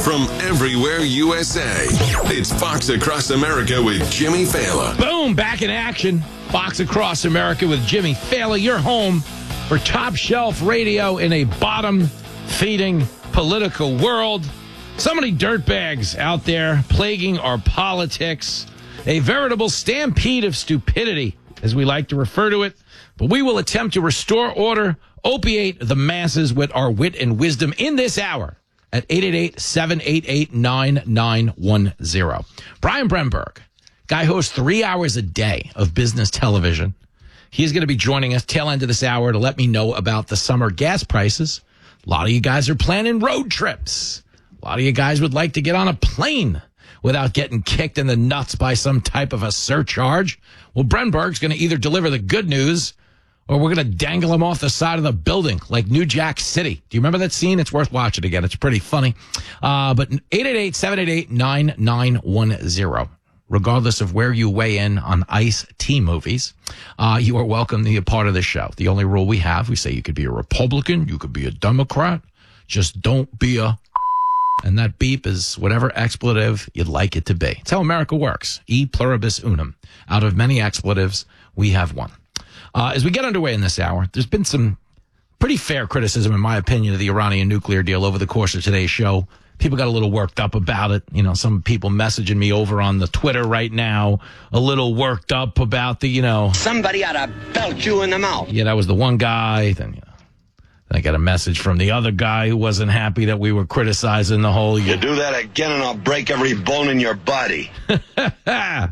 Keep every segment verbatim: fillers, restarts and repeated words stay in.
from everywhere U S A. It's Fox Across America with Jimmy Fallon. Boom, back in action. Fox Across America with Jimmy Fallon. Your home for top shelf radio in a bottom-feeding political world. So many dirtbags out there plaguing our politics. A veritable stampede of stupidity, as we like to refer to it. But we will attempt to restore order, opiate the masses with our wit and wisdom in this hour at eight eight eight, seven eight eight, nine nine one zero. Brian Brenberg, guy hosts three hours a day of business television. He's going to be joining us tail end of this hour to let me know about the summer gas prices. A lot of you guys are planning road trips. A lot of you guys would like to get on a plane without getting kicked in the nuts by some type of a surcharge. Well, Brenberg's going to either deliver the good news or we're going to dangle him off the side of the building like New Jack City. Do you remember that scene? It's worth watching again. It's pretty funny. Uh, but eight eight eight, seven eight eight, nine nine one zero. Regardless of where you weigh in on Ice-T movies, uh, you are welcome to be a part of the show. The only rule we have, we say you could be a Republican, you could be a Democrat, just don't be a... And that beep is whatever expletive you'd like it to be. It's how America works. E pluribus unum. Out of many expletives, we have one. Uh, as we get underway in this hour, there's been some pretty fair criticism, in my opinion, of the Iranian nuclear deal over the course of today's show. People got a little worked up about it. You know, some people messaging me over on the Twitter right now, a little worked up about the, you know... Somebody ought to belt you in the mouth. Yeah, that was the one guy. Then, you know, I got a message from the other guy who wasn't happy that we were criticizing the whole... You do that again and I'll break every bone in your body. But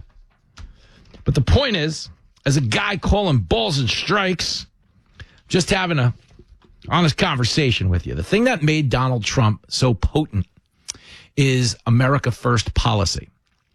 the point is, as a guy calling balls and strikes, just having a honest conversation with you. The thing that made Donald Trump so potent is America First policy.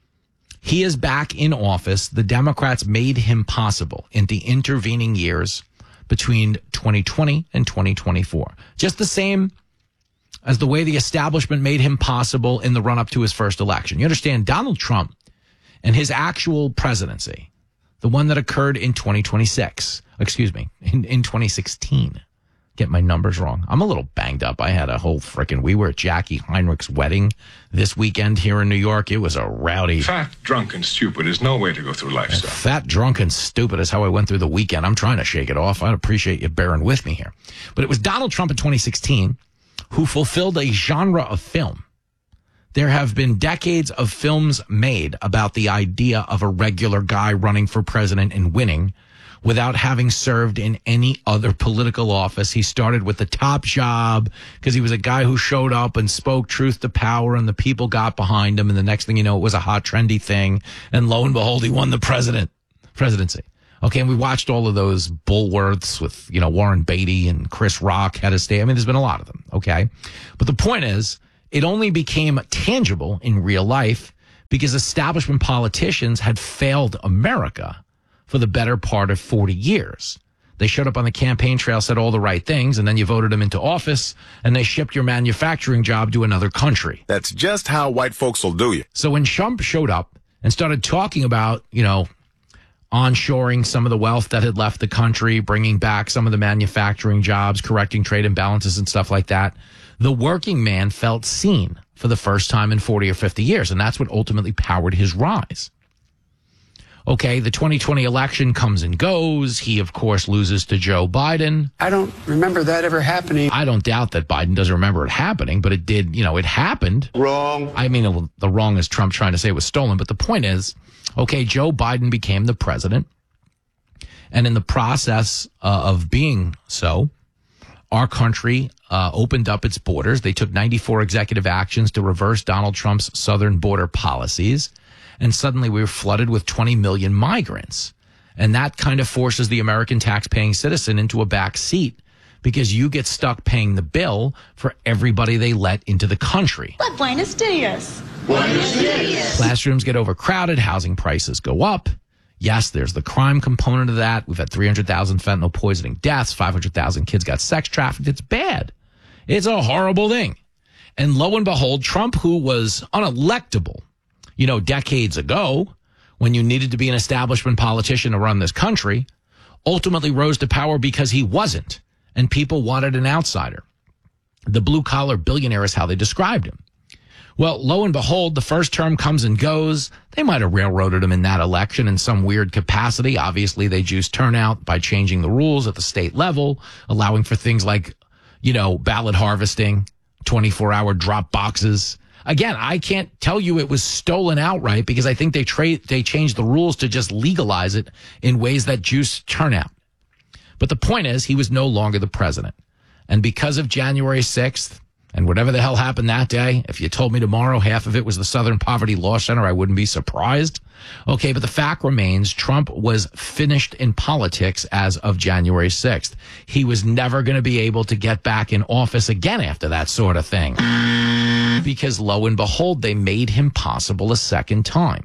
He is back in office. The Democrats made him possible in the intervening years between twenty twenty and twenty twenty-four. Just the same as the way the establishment made him possible in the run-up to his first election. You understand, Donald Trump and his actual presidency, the one that occurred in twenty twenty-six, excuse me, in, in twenty sixteen. Get my numbers wrong. I'm a little banged up. I had a whole freaking, we were at Jackie Heinrich's wedding this weekend here in New York. It was a rowdy. Fat, drunk, and stupid is no way to go through life, sir. Fat, drunk, and stupid is how I went through the weekend. I'm trying to shake it off. I'd appreciate you bearing with me here. But it was Donald Trump in twenty sixteen who fulfilled a genre of film. There have been decades of films made about the idea of a regular guy running for president and winning without having served in any other political office. He started with the top job because he was a guy who showed up and spoke truth to power, and the people got behind him. And the next thing you know, it was a hot, trendy thing. And lo and behold, he won the president presidency. Okay, and we watched all of those Bullworths with, you know, Warren Beatty and Chris Rock had to stay. I mean, there's been a lot of them, okay? But the point is, it only became tangible in real life because establishment politicians had failed America for the better part of forty years. They showed up on the campaign trail, said all the right things, and then you voted them into office, and they shipped your manufacturing job to another country. That's just how white folks will do you. So when Trump showed up and started talking about, you know, onshoring some of the wealth that had left the country, bringing back some of the manufacturing jobs, correcting trade imbalances and stuff like that, the working man felt seen for the first time in forty or fifty years, and that's what ultimately powered his rise. Okay, the twenty twenty election comes and goes. He, of course, loses to Joe Biden. I don't remember that ever happening. I don't doubt that Biden doesn't remember it happening, but it did, you know, it happened. Wrong. I mean, the wrong is Trump trying to say it was stolen, but the point is, okay, Joe Biden became the president, and in the process uh, of being so, our country uh, opened up its borders. They took ninety-four executive actions to reverse Donald Trump's southern border policies. And suddenly we were flooded with twenty million migrants. And that kind of forces the American tax-paying citizen into a back seat because you get stuck paying the bill for everybody they let into the country. But buenos dias. Buenos dias. Classrooms get overcrowded. Housing prices go up. Yes, there's the crime component of that. We've had three hundred thousand fentanyl poisoning deaths. five hundred thousand kids got sex trafficked. It's bad. It's a horrible thing. And lo and behold, Trump, who was unelectable, you know, decades ago, when you needed to be an establishment politician to run this country, ultimately rose to power because he wasn't, and people wanted an outsider. The blue-collar billionaire is how they described him. Well, lo and behold, the first term comes and goes. They might have railroaded him in that election in some weird capacity. Obviously, they juiced turnout by changing the rules at the state level, allowing for things like, you know, ballot harvesting, twenty-four hour drop boxes. Again, I can't tell you it was stolen outright because I think they tra- they changed the rules to just legalize it in ways that juiced turnout. But the point is, he was no longer the president. And because of January sixth, and whatever the hell happened that day, if you told me tomorrow half of it was the Southern Poverty Law Center, I wouldn't be surprised. Okay, but the fact remains, Trump was finished in politics as of January sixth. He was never going to be able to get back in office again after that sort of thing. Because lo and behold, they made him possible a second time.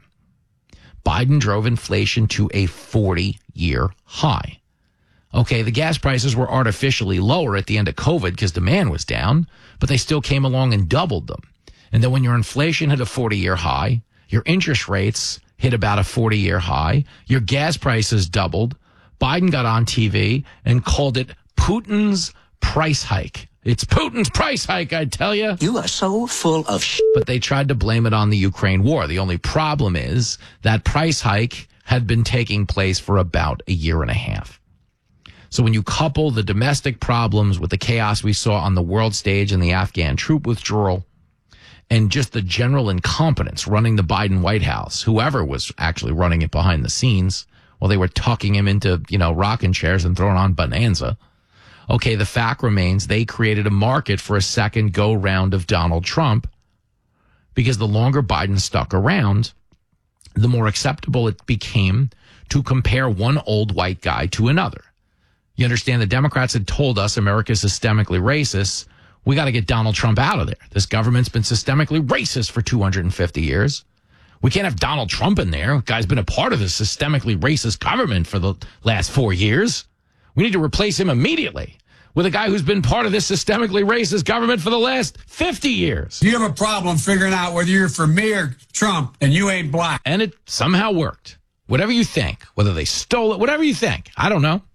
Biden drove inflation to a forty-year high. Okay, the gas prices were artificially lower at the end of COVID because demand was down, but they still came along and doubled them. And then when your inflation hit a forty-year high, your interest rates hit about a forty-year high, your gas prices doubled, Biden got on T V and called it Putin's price hike. It's Putin's price hike, I tell you. You are so full of shit. But they tried to blame it on the Ukraine war. The only problem is that price hike had been taking place for about a year and a half. So when you couple the domestic problems with the chaos we saw on the world stage and the Afghan troop withdrawal and just the general incompetence running the Biden White House, whoever was actually running it behind the scenes while they were tucking him into, you know, rocking chairs and throwing on Bonanza. Okay, the fact remains they created a market for a second go round of Donald Trump because the longer Biden stuck around, the more acceptable it became to compare one old white guy to another. You understand the Democrats had told us America's systemically racist. We got to get Donald Trump out of there. This government's been systemically racist for two hundred fifty years. We can't have Donald Trump in there. The guy's been a part of this systemically racist government for the last four years. We need to replace him immediately with a guy who's been part of this systemically racist government for the last fifty years. You have a problem figuring out whether you're for me or Trump, and you ain't black. And it somehow worked. Whatever you think, whether they stole it, whatever you think, I don't know.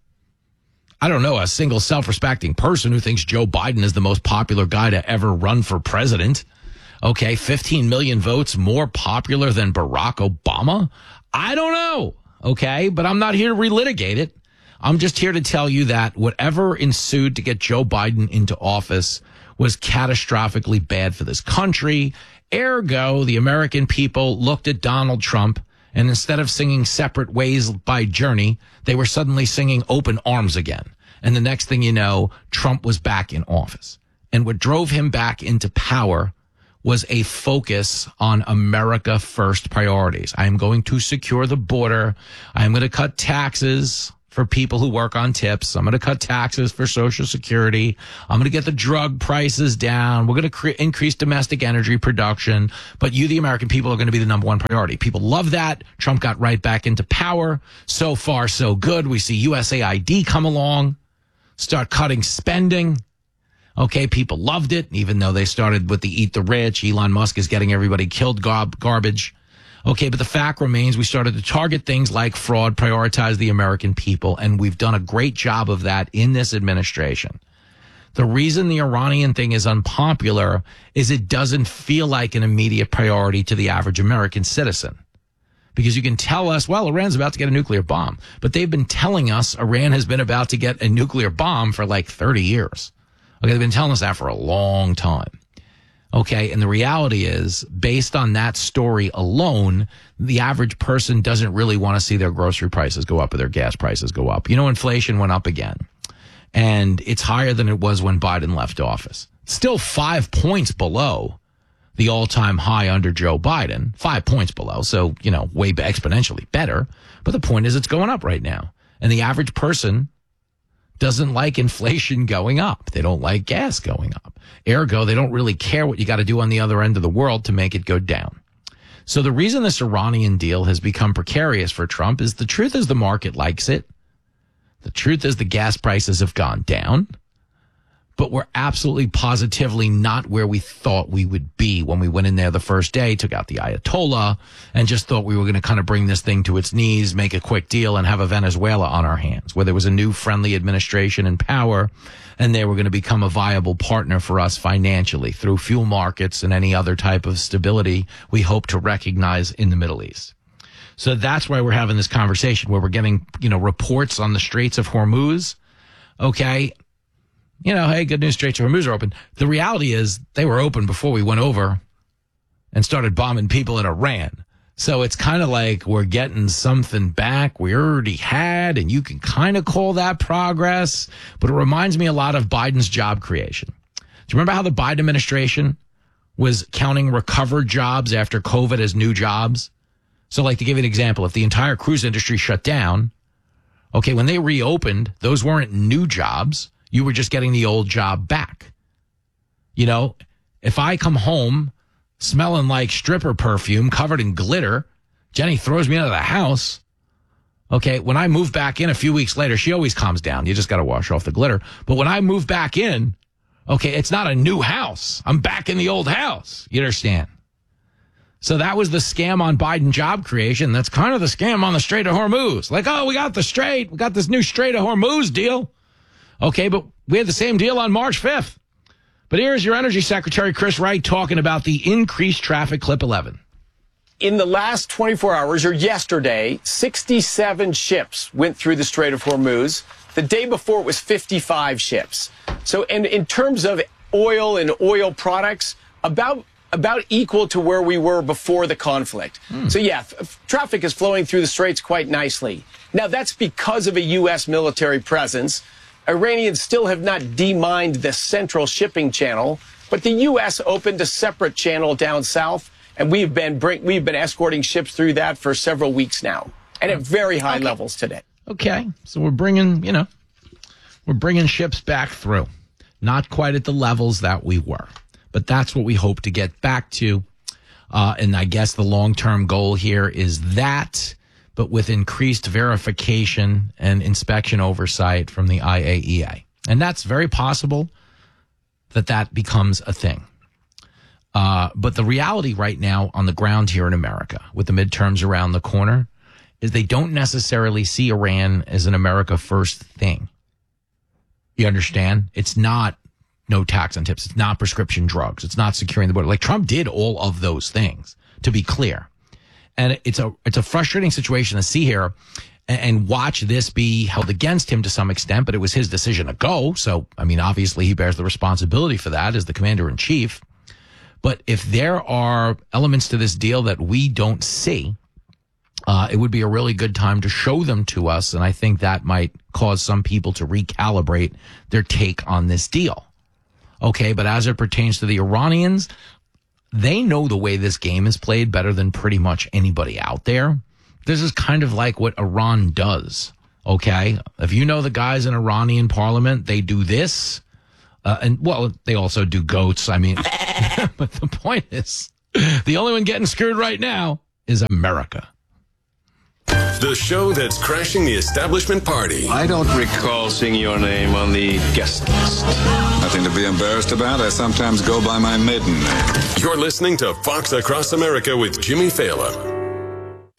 I don't know a single self-respecting person who thinks Joe Biden is the most popular guy to ever run for president. Okay, fifteen million votes more popular than Barack Obama? I don't know, okay? But I'm not here to relitigate it. I'm just here to tell you that whatever ensued to get Joe Biden into office was catastrophically bad for this country. Ergo, the American people looked at Donald Trump, and instead of singing Separate Ways by Journey, they were suddenly singing Open Arms again. And the next thing you know, Trump was back in office. And what drove him back into power was a focus on America first priorities. I am going to secure the border. I am going to cut taxes for people who work on tips. I'm going to cut taxes for Social Security. I'm going to get the drug prices down. We're going to cre- increase domestic energy production. But you, the American people, are going to be the number one priority. People love that. Trump got right back into power. So far, so good. We see U S A I D come along, start cutting spending. Okay, people loved it, even though they started with the eat the rich. Elon Musk is getting everybody killed gar- garbage. Okay, but the fact remains we started to target things like fraud, prioritize the American people, and we've done a great job of that in this administration. The reason the Iranian thing is unpopular is it doesn't feel like an immediate priority to the average American citizen. Because you can tell us, well, Iran's about to get a nuclear bomb, but they've been telling us Iran has been about to get a nuclear bomb for like thirty years. Okay, they've been telling us that for a long time. Okay, and the reality is, based on that story alone, the average person doesn't really want to see their grocery prices go up or their gas prices go up. You know, inflation went up again, and it's higher than it was when Biden left office. Still five points below the all-time high under Joe Biden, five points below, so, you know, way exponentially better. But the point is it's going up right now, and the average person doesn't like inflation going up. They don't like gas going up. Ergo, they don't really care what you got to do on the other end of the world to make it go down. So the reason this Iranian deal has become precarious for Trump is the truth is the market likes it. The truth is the gas prices have gone down. but we're absolutely positively not where we thought we would be when we went in there the first day, took out the Ayatollah, and just thought we were going to kind of bring this thing to its knees, make a quick deal, and have a Venezuela on our hands, where there was a new friendly administration in power, and they were going to become a viable partner for us financially through fuel markets and any other type of stability we hope to recognize in the Middle East. So that's why we're having this conversation, where we're getting, you know, reports on the Straits of Hormuz. Okay. You know, hey, good news, Straits of Hormuz are open. The reality is they were open before we went over and started bombing people in Iran. So it's kind of like we're getting something back we already had, and you can kind of call that progress. But it reminds me a lot of Biden's job creation. Do you remember how the Biden administration was counting recovered jobs after COVID as new jobs? So, like, to give you an example, if the entire cruise industry shut down, okay, when they reopened, those weren't new jobs. You were just getting the old job back. You know, if I come home smelling like stripper perfume covered in glitter, Jenny throws me out of the house. Okay, when I move back in a few weeks later, she always calms down. You just got to wash off the glitter. But when I move back in, okay, it's not a new house. I'm back in the old house. You understand? So that was the scam on Biden job creation. That's kind of the scam on the Strait of Hormuz. Like, oh, we got the Strait. We got this new Strait of Hormuz deal. Okay, but we had the same deal on March fifth. But here's your Energy Secretary, Chris Wright, talking about the increased traffic, clip eleven. In the last twenty-four hours, or yesterday, sixty-seven ships went through the Strait of Hormuz. The day before, it was fifty-five ships. So, and in terms of oil and oil products, about about equal to where we were before the conflict. Hmm. So, yeah, f- traffic is flowing through the Straits quite nicely. Now, that's because of a U S military presence. Iranians still have not demined the central shipping channel, but the U S opened a separate channel down south, and we've been bring, we've been escorting ships through that for several weeks now, and at very high okay. levels today. Okay, so we're bringing, you know, we're bringing ships back through. Not quite at the levels that we were, but that's what we hope to get back to. Uh, and I guess the long-term goal here is that, but with increased verification and inspection oversight from the I A E A. And that's very possible that that becomes a thing. Uh, but the reality right now on the ground here in America, with the midterms around the corner, is they don't necessarily see Iran as an America first thing. You understand? It's not no tax on tips. It's not prescription drugs. It's not securing the border. Like, Trump did all of those things, to be clear. And it's a it's a frustrating situation to see here and, and watch this be held against him to some extent, but it was his decision to go. So, I mean, obviously he bears the responsibility for that as the commander in chief. But if there are elements to this deal that we don't see, uh, it would be a really good time to show them to us. And I think that might cause some people to recalibrate their take on this deal. Okay, but as it pertains to the Iranians, they know the way this game is played better than pretty much anybody out there. This is kind of like what Iran does, okay? If you know the guys in Iranian parliament, they do this. Uh, and, well, they also do goats. I mean, but the point is, the only one getting screwed right now is America. The show that's crashing the establishment party. I don't recall seeing your name on the guest list. Nothing to be embarrassed about. I sometimes go by my maiden name. You're listening to Fox Across America with Jimmy Fallon.